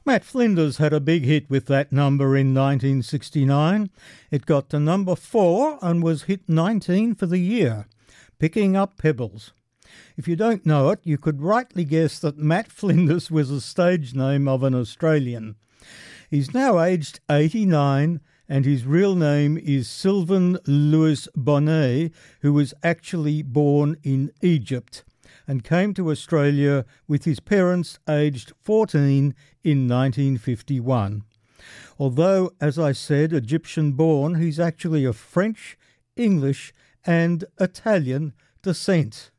Matt Flinders had a big hit with that number in 1969. It got to number 4 and was hit 19 for the year, Picking Up Pebbles. If you don't know it, you could rightly guess that Matt Flinders was a stage name of an Australian. He's now aged 89 and his real name is Sylvain Louis Bonnet, who was actually born in Egypt and came to Australia with his parents aged 14 in 1951. Although, as I said, Egyptian-born, he's actually of French, English and Italian descent.